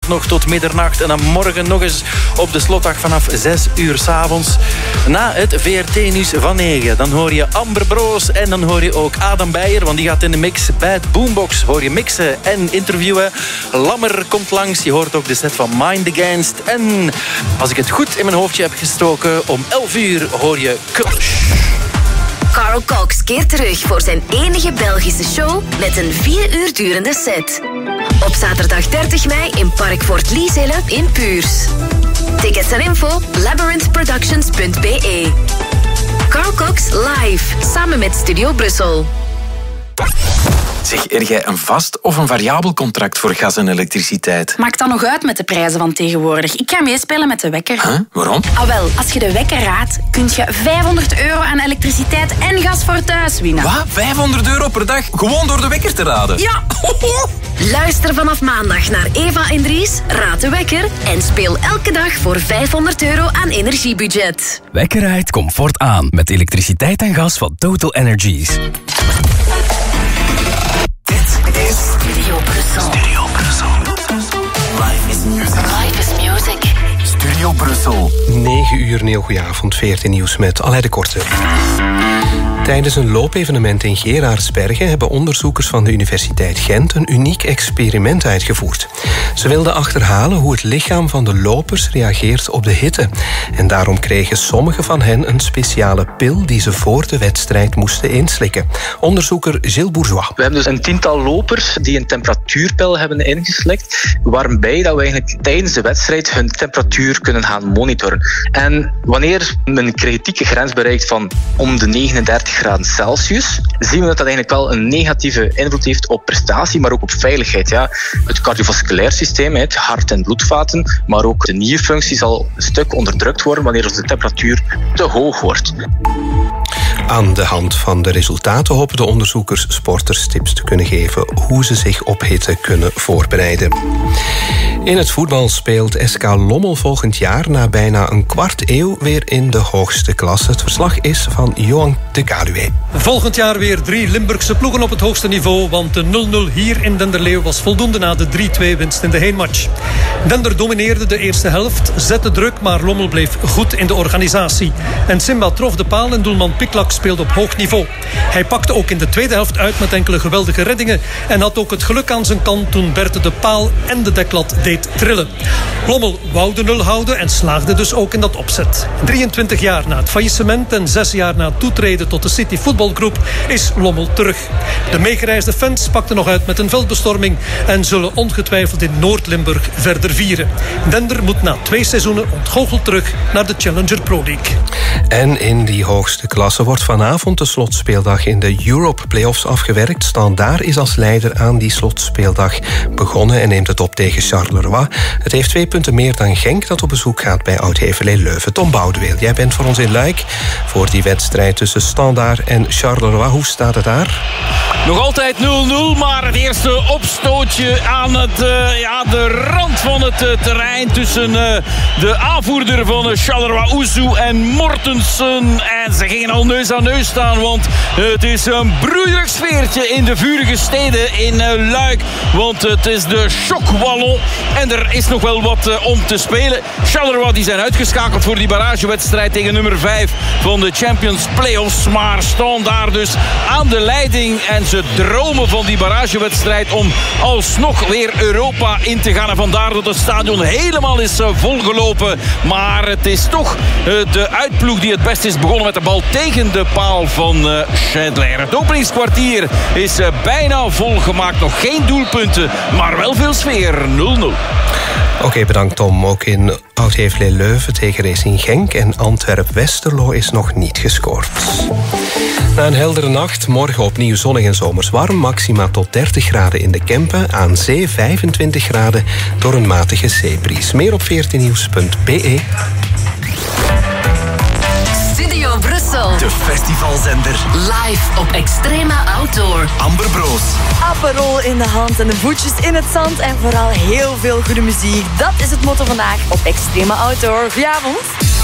nog tot middernacht. En dan morgen nog eens op de slotdag vanaf 6 uur 's avonds. Na het VRT-nieuws van 9. Dan hoor je Amber Broos en dan hoor je ook Adam Beyer, want die gaat in de mix. Bij het Boombox hoor je mixen en interviewen. Lammer komt langs. Je hoort ook de set van Mind Against. En als ik het goed in mijn hoofdje heb gestoken, om 11 uur hoor je Crush. Carl Cox keert terug voor zijn enige Belgische show met een 4 uur durende set. Op zaterdag 30 mei in Park Fort Liesele in Puurs. Tickets en info labyrinthproductions.be. Carl Cox live, samen met Studio Brussel. Zeg, er jij een vast of een variabel contract voor gas en elektriciteit? Maakt dat nog uit met de prijzen van tegenwoordig? Ik ga meespelen met de wekker. Huh? Waarom? Wel, als je de wekker raadt, kun je €500 aan elektriciteit en gas voor thuis winnen. Wat? €500 per dag? Gewoon door de wekker te raden? Ja! Luister vanaf maandag naar Eva en Dries, raad de wekker en speel elke dag voor €500 aan energiebudget. Wekker rijdt comfort aan met elektriciteit en gas van Total Energies. Studio Brussel. Studio Brussel. Life is music. Life is music. Studio Brussel. 9 uur, heel goedenavond. 14 nieuws met Alain de Korte. Tijdens een loopevenement in Geraardsbergen hebben onderzoekers van de Universiteit Gent een uniek experiment uitgevoerd. Ze wilden achterhalen hoe het lichaam van de lopers reageert op de hitte. En daarom kregen sommige van hen een speciale pil die ze voor de wedstrijd moesten inslikken. Onderzoeker Gilles Bourgeois. We hebben dus een 10-tal lopers die een temperatuurpil hebben ingeslikt, waarbij dat we eigenlijk tijdens de wedstrijd hun temperatuur kunnen gaan monitoren. En wanneer men een kritieke grens bereikt van om de 39 graden Celsius, zien we dat eigenlijk wel een negatieve invloed heeft op prestatie, maar ook op veiligheid. Ja. Het cardiovasculair systeem, het hart- en bloedvaten, maar ook de nierfunctie zal een stuk onderdrukt worden wanneer de temperatuur te hoog wordt. Aan de hand van de resultaten hopen de onderzoekers sporters tips te kunnen geven hoe ze zich op hitte kunnen voorbereiden. In het voetbal speelt SK Lommel volgend jaar na bijna een kwart eeuw weer in de hoogste klasse. Het verslag is van Johan de Kaluwe. Volgend jaar weer 3 Limburgse ploegen op het hoogste niveau, want de 0-0 hier in Denderleeuw was voldoende na de 3-2 winst in de heenmatch. Dender domineerde de eerste helft, zette druk, maar Lommel bleef goed in de organisatie. En Simba trof de paal en doelman Piklak speelde op hoog niveau. Hij pakte ook in de tweede helft uit met enkele geweldige reddingen en had ook het geluk aan zijn kant toen Berthe de paal en de deklat deed trillen. Lommel wou de 0 houden en slaagde dus ook in dat opzet. 23 jaar na het faillissement en 6 jaar na het toetreden tot de City Voetbalgroep is Lommel terug. De meegereisde fans pakten nog uit met een veldbestorming en zullen ongetwijfeld in Noord-Limburg verder vieren. Dender moet na 2 seizoenen ontgoocheld terug naar de Challenger Pro League. En in die hoogste klasse wordt vanavond de slotspeeldag in de Europe Playoffs afgewerkt. Standaard is als leider aan die slotspeeldag begonnen en neemt het op tegen Charleroi. Het heeft 2 punten meer dan Genk dat op bezoek gaat bij Oud-Heverlee-Leuven. Tom Boudeweel, jij bent voor ons in Luik voor die wedstrijd tussen Standaard en Charleroi. Hoe staat het daar? Nog altijd 0-0, maar het eerste opstootje aan de rand van het terrein tussen de aanvoerder van Charleroi, Ouzou en Mortensen. En ze gingen al neus aan neus staan, want het is een broeierig sfeertje in de vurige steden in Luik. Want het is de Choc Wallon en er is nog wel wat om te spelen. Charleroi die zijn uitgeschakeld voor die barragewedstrijd tegen nummer 5 van de Champions Playoffs. Maar staan daar dus aan de leiding en ze dromen van die barragewedstrijd om alsnog weer Europa in te gaan. En vandaar dat het stadion helemaal is volgelopen. Maar het is toch de uitploeg die het best is begonnen met de bal tegen de paal van Schindler. Het openingskwartier is bijna volgemaakt. Nog geen doelpunten, maar wel veel sfeer. 0-0. Oké, bedankt Tom. Ook in Oud-Heverlee-Leuven tegen Racing Genk en Antwerp-Westerlo is nog niet gescoord. Na een heldere nacht, morgen opnieuw zonnig en zomers warm. Maxima tot 30 graden in de Kempen. Aan zee 25 graden door een matige zeebries. Meer op 14nieuws.be. Studio Brussel. De festivalzender. Live op Extrema Outdoor. Amber Broos. Aperol in de hand en de voetjes in het zand. En vooral heel veel goede muziek. Dat is het motto vandaag op Extrema Outdoor. Goedenavond.